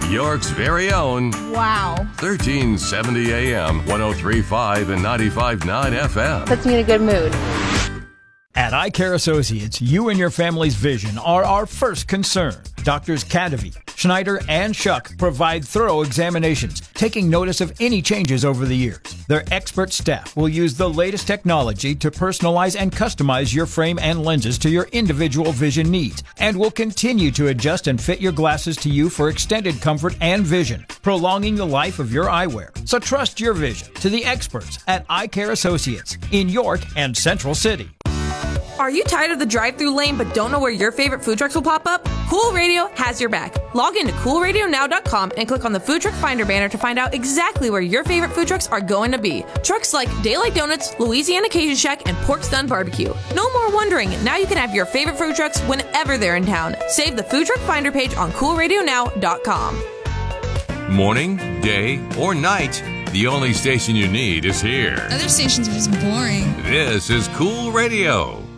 York's very own. Wow. 1370 AM, 103.5 and 95.9 FM. Puts me in a good mood. At Eye Care Associates, you and your family's vision are our first concern. Doctors Cadevy, Schneider, and Schuck provide thorough examinations, taking notice of any changes over the years. Their expert staff will use the latest technology to personalize and customize your frame and lenses to your individual vision needs, and will continue to adjust and fit your glasses to you for extended comfort and vision, prolonging the life of your eyewear. So trust your vision to the experts at Eye Care Associates in York and Central City. Are you tired of the drive-thru lane but don't know where your favorite food trucks will pop up? Cool Radio has your back. Log into coolradionow.com and click on the Food Truck Finder banner to find out exactly where your favorite food trucks are going to be. Trucks like Daylight Donuts, Louisiana Cajun Shack, and Pork Stun Barbecue. No more wondering. Now you can have your favorite food trucks whenever they're in town. Save the Food Truck Finder page on coolradionow.com. Morning, day, or night, the only station you need is here. Other stations are just boring. This is Cool Radio.